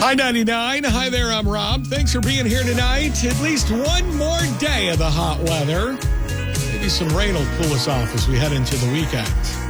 Hi, 99. Hi there, I'm Rob. Thanks for being here tonight. At least one more day of the hot weather. Maybe some rain will cool us off as we head into the weekend.